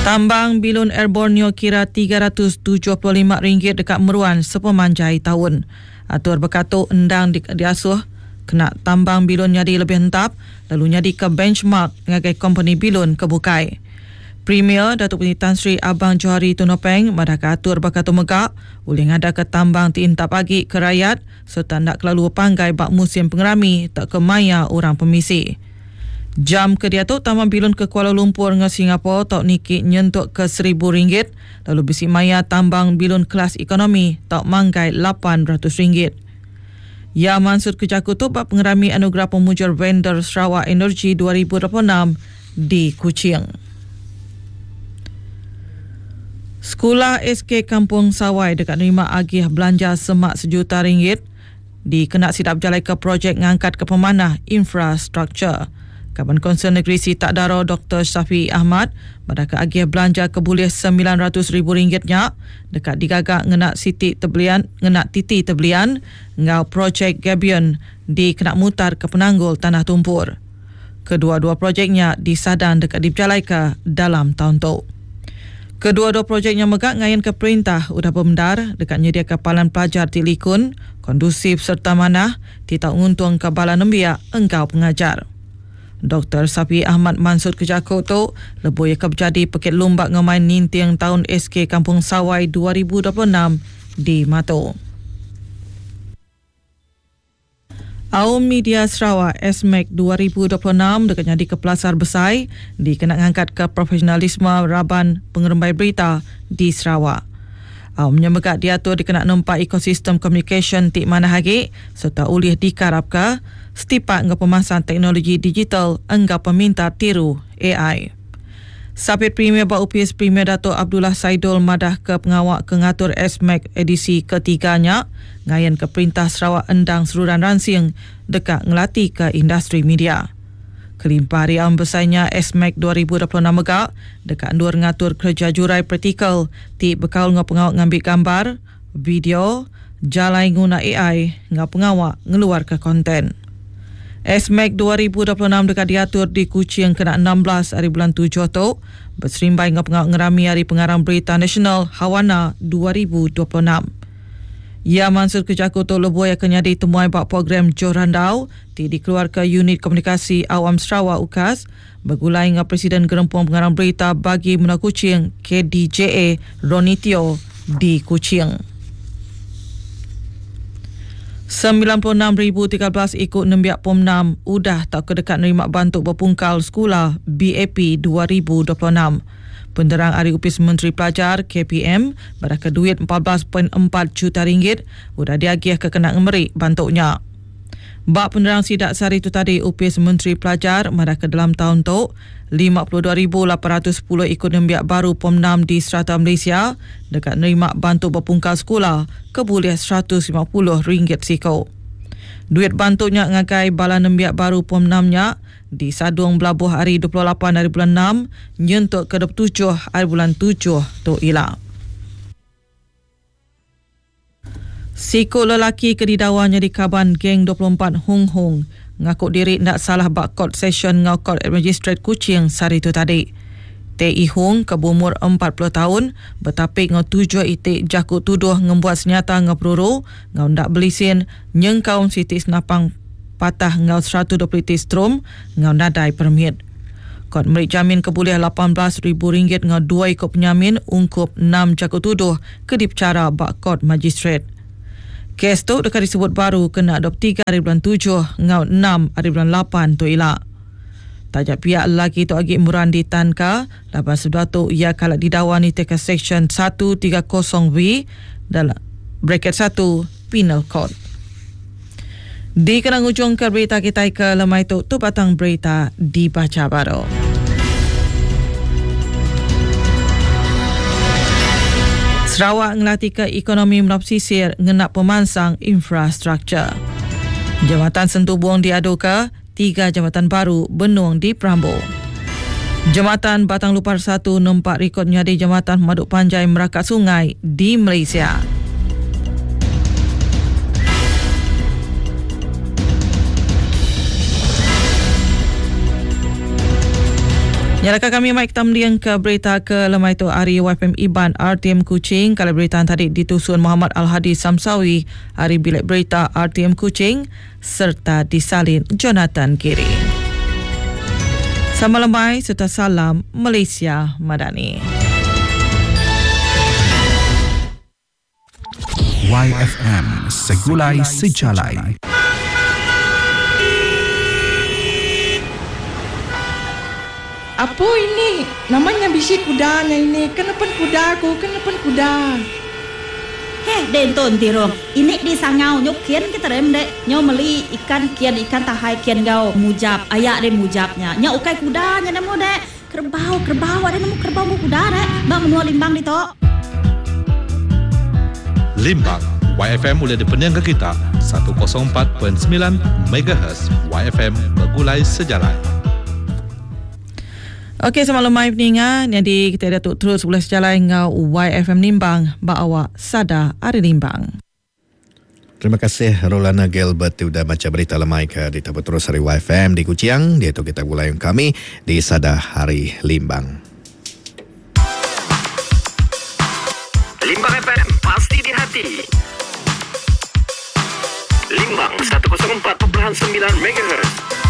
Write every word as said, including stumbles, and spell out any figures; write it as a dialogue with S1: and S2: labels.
S1: Tambang Bilun Air Borneo kira tiga ratus tujuh puluh lima ringgit dekat Meruan sepemanjai tahun. Atur berkatuk endang di, diasuh kena tambang Bilun nyadi lebih hentap lalu nyadi ke benchmark ngagai company Bilun ke Bukai. Premier Datuk Peniti Tan Sri Abang Johari Tunopeng madaka atur berkatuk megak boleh ngada ke tambang tiintap agi ke rakyat serta nak kelalu panggai bak musim pengerami tak ke maya orang pemisi. Jam ke dia tu tambang Bilun ke Kuala Lumpur dengan Singapura tak nikik nyentuk ke seribu ringgit lalu besi maya tambang Bilun kelas ekonomi tak manggai lapan ratus ringgit. Ya Mansur Kejaku tu bak pengerami anugerah pemujur vendor Sarawak Energy dua ribu dua puluh enam di Kuching. Sekolah S K Kampung Sawai dekat nerima agih belanja semak sejuta ringgit dikena sidap jalai ke projek ngangkat ke pemanah infrastruktur. Kaban Konsern Negeri Sitak Daro Doktor Syafiq Ahmad badaka agih belanja keboleh sembilan ratus ribu ringgitnya dekat digagak ngenak siti tebelian ngenak titi tebelian ngau projek Gabion di kena mutar ke penanggul tanah tumpur. Kedua-dua projeknya disadan dekat diberjalaika dalam tahun tu. Kedua-dua projeknya megak ngayan ke perintah udah pemendar dekat nyedia kapalan pelajar tilikun, kondusif serta manah, tidak untung ke bala nembia engkau pengajar. Doktor Safi Ahmad Mansur Kejaku tu lebih akan berjadi pekit lumbak ngemain nintiang tahun S K Kampung Sawai dua ribu dua puluh enam di Mato. Aum Media Sarawak S M A C dua ribu dua puluh enam dekat jadi ke Pelasar Besai dikena ngangkat ke profesionalisme raban pengerembai berita di Sarawak. Aum menyebut diatur dikena nampak ekosistem communication tik mana hagi serta ulih dikarapka setipak ngau pemasan teknologi digital enggau peminta tiru A I. Sapit Premier Bak U P S Premier Dato' Abdullah Saidul madah ke pengawak kengatur S M A C edisi ketiganya ngayan ke Perintah Sarawak endang seluruhan ransing dekat ngelatih ke industri media. Kelimpah hari am besarnya S M A C dua ribu dua puluh enam megak dekat ndur ngatur kerja jurai praktikal ti bekal ngau pengawak ngambil gambar, video, jalai guna A I ngau pengawak ngeluar ke konten. S M A C dua ribu dua puluh enam dekat diatur di Kuching kena enam belas hari bulan tujuh tu berserimbai ngau pengawak ngerami hari pengarang berita nasional Hawana dua ribu dua puluh enam. Ya Mansur Kejaku tu lebih akan jadi temuai bak program Johorandau ti dikeluar ke Unit Komunikasi Awam Sarawak U K A S bergulai dengan Presiden Gerempung Pengarang Berita bagi Menua Kuching K D J A Ronitio di Kuching. sembilan puluh enam ribu tiga belas ikut nembiak Pom enam udah tak kedekat nerima bantuk berpungkal sekolah B A P dua ribu dua puluh enam. Penderang Ahli Upis Menteri Pelajar K P M beraka duit empat belas perpuluhan empat juta ringgit udah diagih ke kena ngemerik bantuknya. Bak penderang sidak sehari itu tadi Upis Menteri Pelajar mereka dalam tahun tu lima puluh dua ribu lapan ratus sepuluh ikut nembiak baru Pom enam di Strata Malaysia dekat nerima bantuk berpungkal sekolah keboleh seratus lima puluh ringgit siko. Duit bantuknya ngagai bala nembiak baru Pom enam-nya di Sadung Belabuh hari dua puluh lapan hari bulan enam nyentuk ke dua puluh tujuh hari bulan tujuh tu ila. Siko lelaki kedidawanya di Kaban Geng dua puluh empat Hong Hong ngaku diri nak salah bak court session ngau court magistrate Kuching sehari itu tadi. T I Hong ke berumur empat puluh tahun bertapik ngau tujuh itik jakut tuduh ngembuat senjata ngau peluru ngau ndak belisin nyengkau siti senapang patah ngau seratus dua puluh itik strom ngau nadai permit. Kod merik jamin keboleh lapan belas ribu ringgit ngau dua ikut penyamin ungkup enam jakut tuduh ke dipercara bak court magistrate. Kes tu dekat disebut baru kena dua puluh tiga hari bulan tujuh ngau enam hari bulan lapan tu ila. Tajak pihak lelaki tu agi muran di Tanka lepas sebab tu ia kalak didawani teka section seratus tiga puluh W dalam bracket satu Penal Code. Di kenang ujung ke berita kita ke lemai tu tu batang berita dibaca baru. Sarawak ngelatih ke ekonomi menopsisir ngenak pemansang infrastruktur. Jambatan Sentuh Buang diadu ke tiga jambatan baru benung di Perambu. Jambatan Batang Lupar satu nempak rekodnya di Jambatan Maduk Panjai Merakat Sungai di Malaysia. Nyalakan kami mic tamliang ke berita ke lemai tu Ari Y F M Iban R T M Kuching. Kalau berita tadi ditusun Muhammad Al-Hadi Samsawi, Ari Bilik Berita R T M Kuching serta disalin Jonathan Giri. Sama lemai serta salam Malaysia Madani.
S2: Y F M Segulai Sejalai.
S3: Apa ini? Namanya bisi kudanya ini. Kenapa kuda aku? Kenapa kuda?
S4: Heh, denton tirong. Ini di sangau nyok kian kita rem dek. Nyo meli ikan kian ikan tahai kian gau mujab. Ayak de mujabnya. Nyo ukai kudanya nemu dek. Kerbau kerbau ada nemu kerbau mu kuda dek. Bang menua limbang di tok.
S5: Limbang Y F M boleh dipenyangga kita seratus empat perpuluhan sembilan megahertz. Y F M Begulai Sejalan.
S1: Okey, semalam mai peningan jadi kita ada tu terus sebelah sejalan dengan Y F M Limbang ba awak sada ari Limbang.
S6: Terima kasih Rolana Gilbert sudah baca berita lemai ke di Tabu Terus Hari Y F M di Kuching. Dia tu kita mulai kami di Sada Hari Limbang.
S7: Limbang F M pasti di hati. Limbang seratus empat perpuluhan sembilan megahertz.